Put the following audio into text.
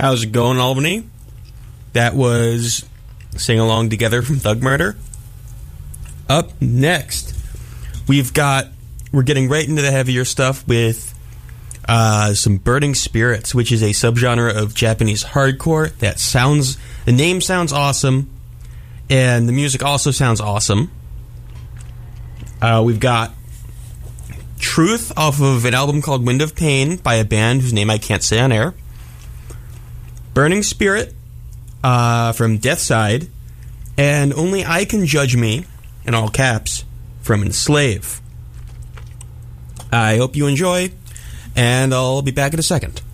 How's it going, Albany? That was Sing Along Together from Thug Murder. Up next, we're getting right into the heavier stuff with some Burning Spirits, which is a subgenre of Japanese hardcore. The name sounds awesome, and the music also sounds awesome. We've got Truth off of an album called Wind of Pain by a band whose name I can't say on air. Burning Spirit from Deathside, and Only I Can Judge Me, in all caps, from Enslave. I hope you enjoy, and I'll be back in a second.